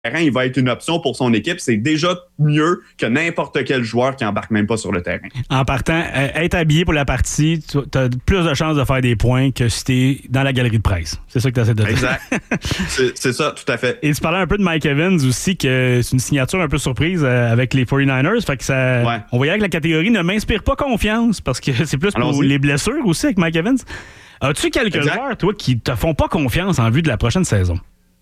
terrain, il va être une option pour son équipe. C'est déjà mieux que n'importe quel joueur qui embarque même pas sur le terrain. En partant, être habillé pour la partie, tu as plus de chances de faire des points que si tu es dans la galerie de presse. C'est ça que tu essaies de dire. Exact. c'est ça, tout à fait. Et tu parlais un peu de Mike Evans aussi, que c'est une signature un peu surprise avec les 49ers. Fait que ça, ouais. On voyait que la catégorie ne m'inspire pas confiance parce que c'est plus pour les blessures aussi avec Mike Evans. As-tu quelques joueurs, toi, qui te font pas confiance en vue de la prochaine saison?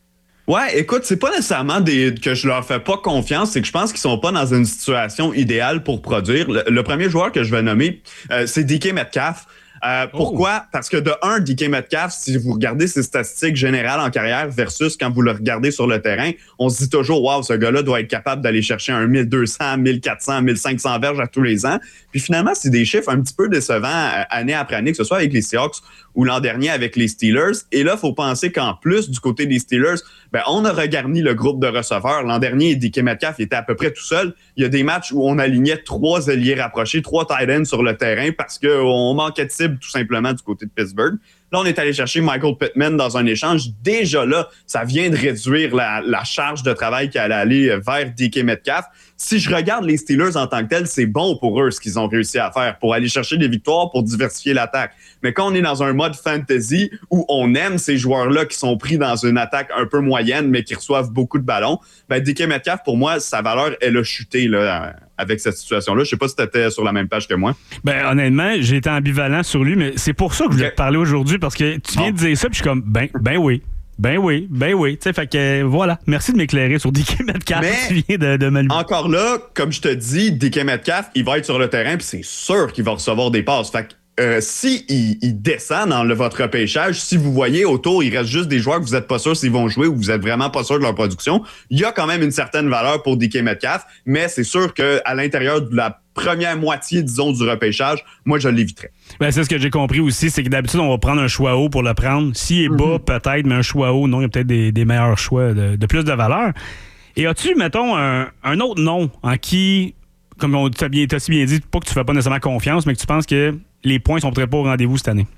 Ouais, écoute, c'est pas nécessairement que je leur fais pas confiance, c'est que je pense qu'ils sont pas dans une situation idéale pour produire. Le premier joueur que je vais nommer, c'est DK Metcalf. Pourquoi? Parce que de un, DK Metcalf, si vous regardez ses statistiques générales en carrière versus quand vous le regardez sur le terrain, on se dit toujours, wow, ce gars-là doit être capable d'aller chercher un 1200, 1400, 1500 verges à tous les ans. Puis finalement, c'est des chiffres un petit peu décevants année après année, que ce soit avec les Seahawks ou l'an dernier avec les Steelers. Et là, il faut penser qu'en plus, du côté des Steelers, on a regarni le groupe de receveurs. L'an dernier, DK Metcalf était à peu près tout seul. Il y a des matchs où on alignait 3 ailiers rapprochés, 3 tight ends sur le terrain parce qu'on manquait de cible tout simplement du côté de Pittsburgh. Là, on est allé chercher Michael Pittman dans un échange. Déjà là, ça vient de réduire la charge de travail qui allait aller vers DK Metcalf. Si je regarde les Steelers en tant que tels, c'est bon pour eux ce qu'ils ont réussi à faire pour aller chercher des victoires, pour diversifier l'attaque. Mais quand on est dans un mode fantasy où on aime ces joueurs-là qui sont pris dans une attaque un peu moyenne mais qui reçoivent beaucoup de ballons, DK Metcalf, pour moi, sa valeur, elle a chuté là, avec cette situation-là. Je sais pas si tu étais sur la même page que moi. Honnêtement, j'ai été ambivalent sur lui, mais c'est pour ça que je voulais te parler aujourd'hui parce que tu viens de dire ça puis je suis comme, ben oui. Ben oui. Tu sais, fait que voilà. Merci de m'éclairer sur DK Metcalf. Mais tu viens de me... Encore là, comme je te dis, DK Metcalf, il va être sur le terrain puis c'est sûr qu'il va recevoir des passes. Fait que si il descend dans votre repêchage, si vous voyez autour, il reste juste des joueurs que vous n'êtes pas sûr s'ils vont jouer ou vous êtes vraiment pas sûr de leur production, il y a quand même une certaine valeur pour DK Metcalf, mais c'est sûr qu'à l'intérieur de la première moitié, disons, du repêchage, moi, je l'éviterais. C'est ce que j'ai compris aussi, c'est que d'habitude, on va prendre un choix haut pour le prendre. S'il est bas, peut-être, mais un choix haut, non, il y a peut-être des meilleurs choix de plus de valeur. Et as-tu, mettons, un autre nom en qui, comme tu as si bien dit, pas que tu ne fais pas nécessairement confiance, mais que tu penses que les points sont peut-être pas au rendez-vous cette année?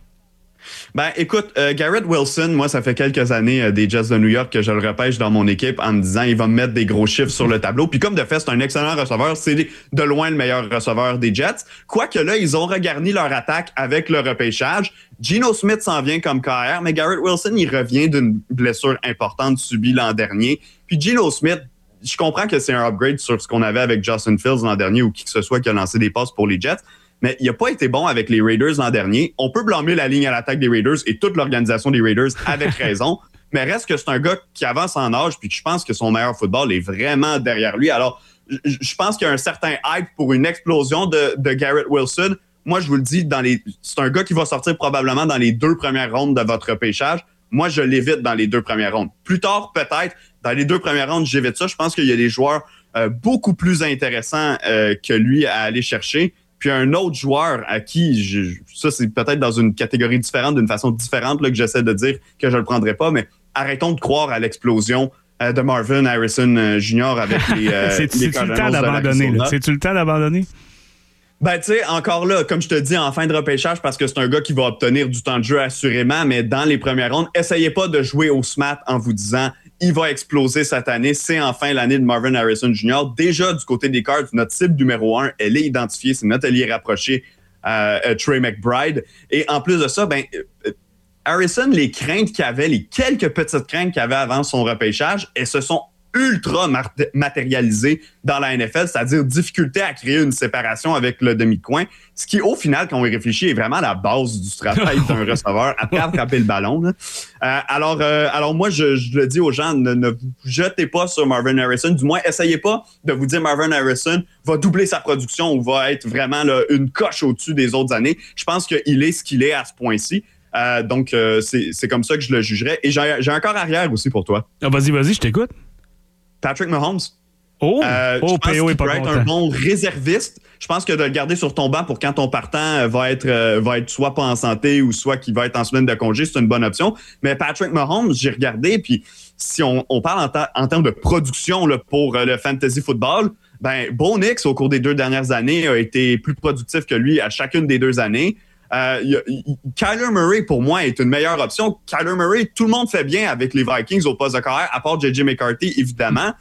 Écoute, Garrett Wilson, moi, ça fait quelques années des Jets de New York que je le repêche dans mon équipe en me disant il va me mettre des gros chiffres sur le tableau. Puis comme de fait, c'est un excellent receveur. C'est de loin le meilleur receveur des Jets. Quoique là, ils ont regarni leur attaque avec le repêchage. Geno Smith s'en vient comme KR, mais Garrett Wilson, il revient d'une blessure importante subie l'an dernier. Puis Geno Smith, je comprends que c'est un upgrade sur ce qu'on avait avec Justin Fields l'an dernier ou qui que ce soit qui a lancé des passes pour les Jets. Mais il n'a pas été bon avec les Raiders l'an dernier. On peut blâmer la ligne à l'attaque des Raiders et toute l'organisation des Raiders avec raison. Mais reste que c'est un gars qui avance en âge puis que je pense que son meilleur football est vraiment derrière lui. Alors, je pense qu'il y a un certain hype pour une explosion de Garrett Wilson. Moi, je vous le dis, c'est un gars qui va sortir probablement dans les 2 premières rondes de votre repêchage. Moi, je l'évite dans les 2 premières rondes. Plus tard, peut-être, dans les 2 premières rondes, j'évite ça. Je pense qu'il y a des joueurs beaucoup plus intéressants que lui à aller chercher. Puis un autre joueur à qui, ça c'est peut-être dans une catégorie différente, d'une façon différente là, que j'essaie de dire que je le prendrai pas, mais arrêtons de croire à l'explosion de Marvin Harrison Jr. avec les C'est-tu le temps d'abandonner? C'est-tu le temps d'abandonner? Tu sais, encore là, comme je te dis, en fin de repêchage, parce que c'est un gars qui va obtenir du temps de jeu assurément, mais dans les premières rondes, essayez pas de jouer au SMAT en vous disant il va exploser cette année. C'est enfin l'année de Marvin Harrison Jr. Déjà, du côté des Cards, notre cible numéro 1, elle est identifiée. C'est notre allié rapproché, Trey McBride. Et en plus de ça, Harrison, les craintes qu'il avait, les quelques petites craintes qu'il avait avant son repêchage, elles se sont ultra matérialisé dans la NFL, c'est-à-dire difficulté à créer une séparation avec le demi-coin, ce qui, au final, quand on y réfléchit, est vraiment la base du travail d'un receveur, après attraper le ballon. Là. Alors moi, je le dis aux gens, ne vous jetez pas sur Marvin Harrison, du moins, essayez pas de vous dire Marvin Harrison va doubler sa production ou va être vraiment là, une coche au-dessus des autres années. Je pense qu'il est ce qu'il est à ce point-ci. Donc, c'est comme ça que je le jugerais. Et j'ai un corps arrière aussi pour toi. Ah, vas-y, je t'écoute. Patrick Mahomes. Je pense qu'il peut être un bon réserviste. Je pense que de le garder sur ton banc pour quand ton partant va être soit pas en santé ou soit qu'il va être en semaine de congé, c'est une bonne option. Mais Patrick Mahomes, j'ai regardé, puis si on parle en termes de production là, pour le fantasy football, Bo Nix, au cours des 2 dernières années, a été plus productif que lui à chacune des 2 années. Kyler Murray, pour moi, est une meilleure option. Kyler Murray, tout le monde fait bien avec les Vikings au poste de carrière, à part J.J. McCarthy, évidemment.